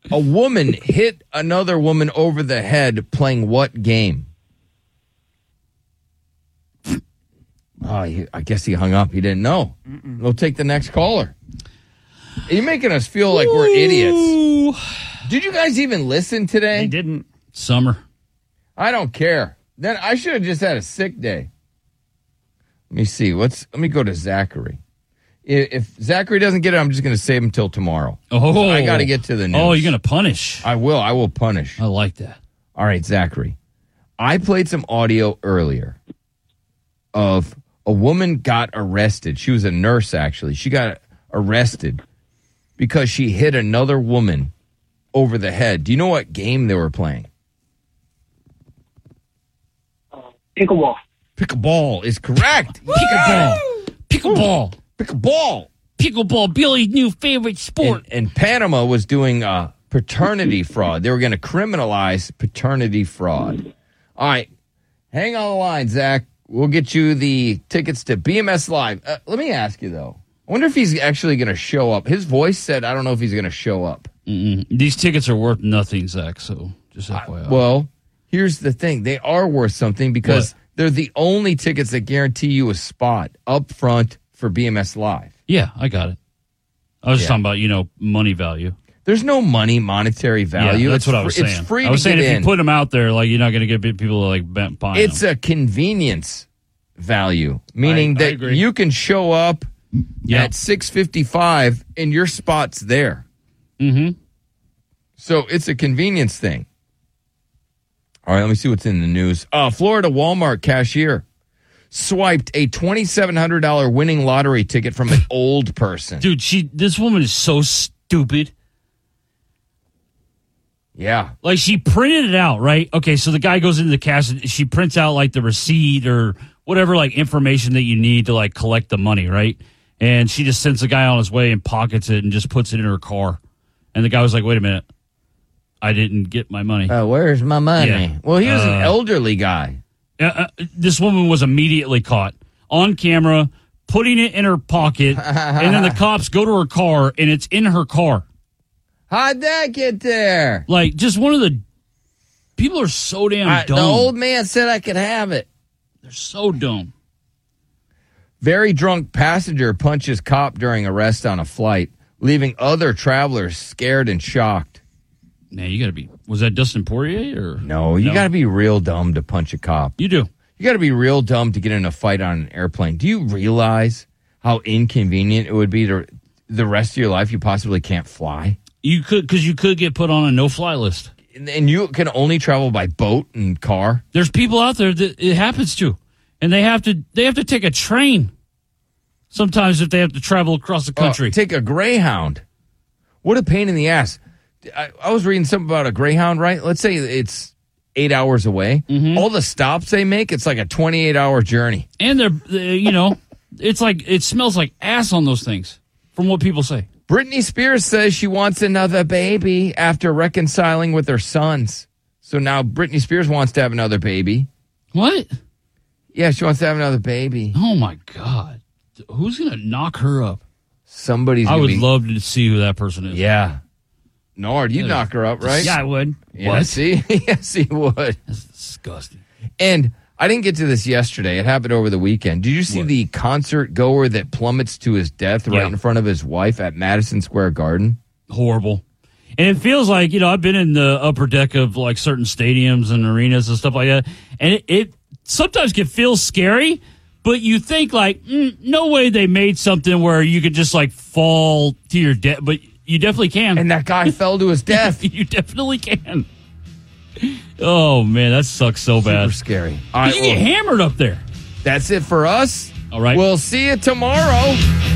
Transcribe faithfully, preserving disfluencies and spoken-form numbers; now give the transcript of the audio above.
A woman hit another woman over the head playing what game? Oh, he, I guess he hung up. He didn't know. Mm-mm. We'll take the next caller. You're making us feel like we're idiots. Did you guys even listen today? I didn't. Summer. I don't care. Then I should have just had a sick day. Let me see. Let's let me go to Zachary. If, if Zachary doesn't get it, I'm just going to save him till tomorrow. Oh, I got to get to the news. Oh, you're going to punish. I will. I will punish. I like that. All right, Zachary. I played some audio earlier of a woman got arrested. She was a nurse, actually. She got arrested because she hit another woman over the head. Do you know what game they were playing? Pickleball. Pickleball is correct. Pickleball. Pickleball. Pickleball. Pickleball, Billy's new favorite sport. And, and Panama was doing uh, paternity fraud. They were going to criminalize paternity fraud. All right. Hang on the line, Zach. We'll get you the tickets to B M S Live. Uh, let me ask you, though. I wonder if he's actually going to show up. His voice said, I don't know if he's going to show up. Mm-mm. These tickets are worth nothing, Zach, so just F Y I. I, well, here's the thing. They are worth something because what? They're the only tickets that guarantee you a spot up front for B M S Live. Yeah, I got it. I was just yeah. talking about, you know, money value. There's no money, monetary value. Yeah, that's it's what I was fr- saying. It's free I was to saying get if in. you put them out there, like, you're not going to get people to, like, buy It's them. a convenience value, meaning I, I that agree. you can show up yep. at six fifty-five and your spot's there. Mm-hmm. So it's a convenience thing. All right, let me see what's in the news. Uh, Florida Walmart cashier swiped a twenty-seven hundred dollars winning lottery ticket from an old person. Dude, she. This woman is so stupid. Yeah. Like, she printed it out, right? Okay, so the guy goes into the cash, and she prints out, like, the receipt or whatever, like, information that you need to, like, collect the money, right? And she just sends the guy on his way and pockets it and just puts it in her car. And the guy was like, wait a minute. I didn't get my money. Uh, where's my money? Yeah. Well, he was Uh, an elderly guy. Uh, uh, this woman was immediately caught on camera, putting it in her pocket, and then the cops go to her car, and it's in her car. How'd that get there? Like, just one of the... People are so damn I, dumb. the old man said I could have it. They're so dumb. Very drunk passenger punches cop during arrest on a flight, leaving other travelers scared and shocked. Man, you got to be... Was that Dustin Poirier? or No, you no? got to be real dumb to punch a cop. You do. You got to be real dumb to get in a fight on an airplane. Do you realize how inconvenient it would be to the rest of your life you possibly can't fly? You could, because you could get put on a no-fly list. And, and you can only travel by boat and car? There's people out there that it happens to, and they have to they have to take a train sometimes if they have to travel across the country. Uh, take a Greyhound. What a pain in the ass. I, I was reading something about a Greyhound, right? Let's say it's eight hours away. Mm-hmm. All the stops they make, it's like a twenty-eight hour journey. And they're, they, you know, it's like, it smells like ass on those things, from what people say. Britney Spears says she wants another baby after reconciling with her sons. So now Britney Spears wants to have another baby. What? Yeah, she wants to have another baby. Oh, my God. Who's going to knock her up? Somebody's I gonna would be, love to see who that person is. Yeah. Nord, you'd knock her up, right? Yeah, I would. Yeah, What? see? Yes, he would. That's disgusting. And I didn't get to this yesterday. It happened over the weekend. Did you see What? the concert goer that plummets to his death right Yeah. in front of his wife at Madison Square Garden? Horrible. And it feels like, you know, I've been in the upper deck of like certain stadiums and arenas and stuff like that. And it, it sometimes can feel scary, but you think like, mm, no way they made something where you could just like fall to your death. But you definitely can. And that guy fell to his death. You definitely can. Oh, man, that sucks so bad. Super scary. All But right, you get well, hammered up there. that's it for us. All right. We'll see you tomorrow.